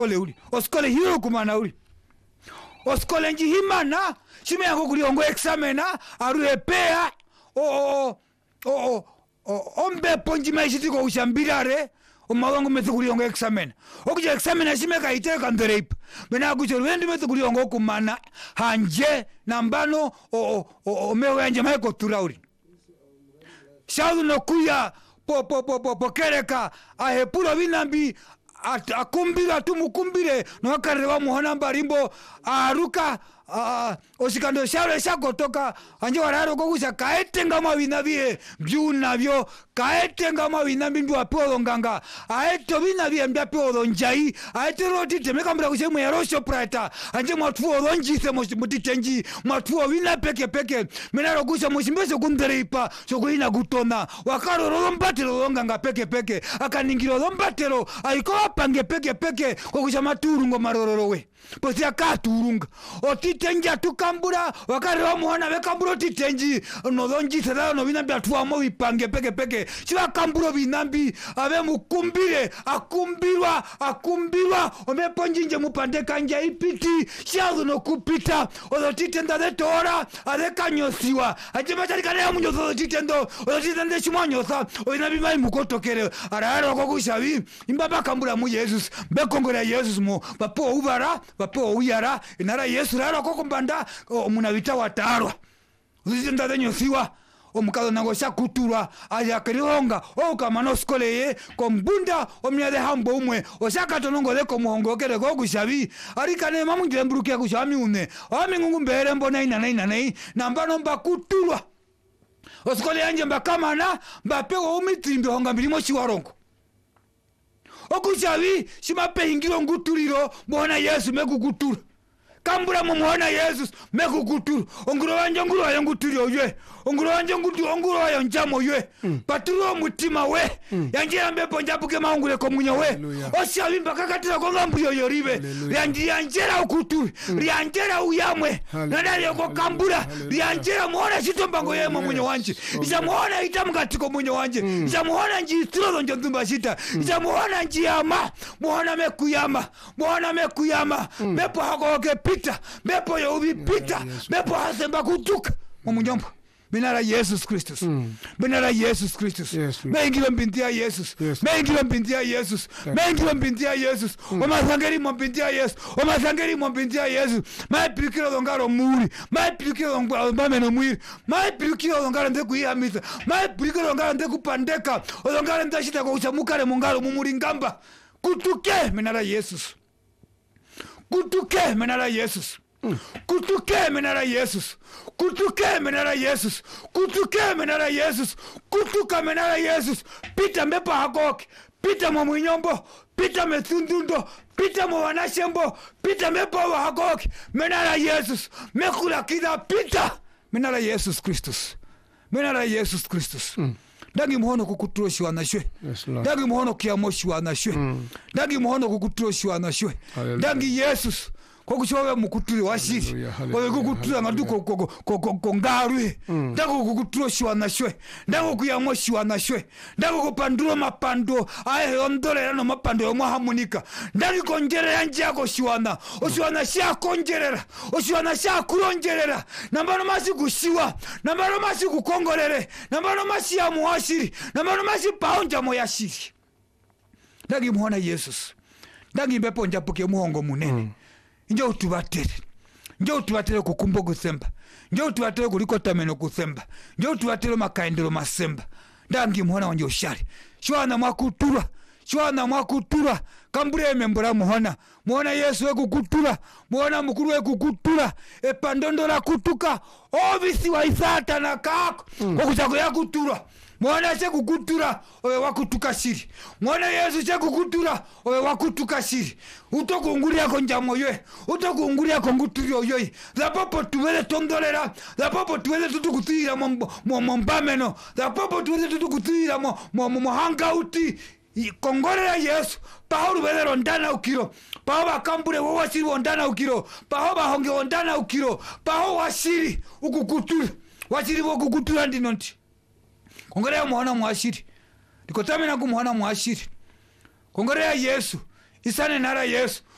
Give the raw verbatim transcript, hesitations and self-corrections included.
Ole uli oskole hiyo kumana uli oskole nji himana shime yango kuliongo examena aruepea o o o o ombe ponji maishiti ko ushambirare o mawango metu kuliongo examena okuja examena shime ka iteka ndereip mena kucho wendi metu kuliongo kumana hanje nambano o o o mewe anje maiko turauri shaudu no kuya po po po po po kereka ahepuro vinambi At akumbira tumukumbire no akareba muhona mbarimbo aruka uh, osikando sharo shakotoka anje wararo kokusa kaetenga mawina bie byuna byo kaetenga mawina mbindu apolo nganga aeto bina bie mbapolo njai aeto roti temeka mbra kusemu yarosho prata anje mwatuo ronjise mutitenji mwatuo wina peke peke menaro kusa musimbeso kundereipa sokuina gutona wakaro rombatero nganga peke peke akaningiro rombatero aiko pange peke peke kokusa maturungo marororowe posi akaturunga otitenja tukambura wakari wa muhona wekamburo titenji nodonji sedao no binambi atuamo wipange peke peke shiva kamburo binambi ave mukumbire akumbirwa akumbirwa omeponjinje mupande kanja ipiti shiazu no kupita odotitenda de tora ade kanyosiwa ajema charikane ya munyoso odotitendo odotitende shimonyosa oinabi mai mukotokere araro kokushavi imbaba kambura mu Yesus bekongora Yesus mo bapo ubara bapo uyara inara Yesu raro kokumbanda omunabita watarwa uzitenda denyosiwa omukazo nango shakuturwa aja kirihonga o kamano skoleye kombunda omnyade hambo umwe oshakatonongo leko muhongokere gogushabi arikane mamungire mburuke kushami une ami ngungu mbere mbona ina ina nei nambano mbakuturwa oskole anje mbakamana mbapewo umitimbe honga milimo shiwarongo okushabi shimape ingiro nguturiro mbona Yesu mekukutura kambura mumuhona Yesus mekukuturu onguro wanje nguro wayo nguturi oywe onguro wanje ngutu onguro wayo njamo oywe mm. paturo mutima we mm. yanje ambepo njabuke maungule ko munyo we oshabi mpaka katira ko ngambuyo yoribe yanje yanjera ukuturu mm. yanjera uyamwe nadali ko kambura yanjera muhona shitombango yemo munyo wanje isa muhona itamukatiko munyo wanje mm. isa muhona njitiro njo ndumba shita mm. isa muhona njiyama muhona mekuyama muhona mekuyama mm. mepo hakoke pita mepo yo ubi pita mepo hasemba kutuka munyombo binara Jesus Christus mm. binara Jesus Christus yes, mengilo mbintia Jesus yes. mengilo mbintia Jesus yes. mengilo mbintia Jesus mm. omasangeri mbintia Yesu omasangeri mbintia Yesu mai pikiro dongaro muri mai pikiro dongaro mbameno muri mai pikiro dongaro ndeku yamisa mai pikiro dongaro ndeku pandeka dongaro ndashita ko uchamukare mungalo mumuringamba kutuke binara Jesus kutuke menara Jesus mm. kutuke menara Jesus kutuke menara Jesus kutuke menara Jesus kutuka menara Jesus pita mepa hakoki pita mo mwinyombo pita metundundo pita mo wanashembo pita mepa wa hakoki menara Jesus mekula kida pita menara Jesus Christus menara Jesus Christus mm. Dangi muhono kukutroshi wanashwe yes, dangi muhono kiamoshi wanashwe mm. dangi muhono kukutroshi wanashwe dangi Jesus kokushowe mukuturi washiri owe kukutura ngaduko ko ngarwe dango kukutroshi wanashwe dango kuyamoshi wanashwe dango kupanduro mapando aye ondolera no mapando yo mwahamunika dangi konjerera njako shiwana oshiwana sha konjerera oshiwana sha kuronjerera nambano masi kushiwa nambano masi kukongorere nambano masi ya muhashiri nambano masi paonja moyashiri dangi muhona Jesus dangi mbepo njapuke muhongo munene mm. Njo utubatere njo utubatere kukumbo kusemba njo utubatere kuliko tameno kusemba njo utubatere makaendero masemba dangi muhona wanje ushari shwana mwakutura shwana mwakutura kambure membora muhona muhona Yesu we kukutura muhona mukuru we kukutura epandondo la kutuka obisi wa isata na kako mm. kokusako ya kutura mwana che kukutura owe wakutuka shiri mwana Yesu che kukutura owe wakutuka shiri utokunguria ko njamo ywe utokunguria ko nguturi oyoyi la popo tuwele tondolera la popo tuwele tutukutira mo mo mbameno la popo tuwele tutukutira mo mo mo hangauti kongorera Yesu paulu welero ndana ukiro paho bakambure wo washiri wondana ukiro paho bahonge wondana ukiro paho washiri ukukutura washiri wo kukutura ndinonti kongorea muhona mwashiri dikotamina kumuhona mwashiri kongorea Yesu isane nara Yesu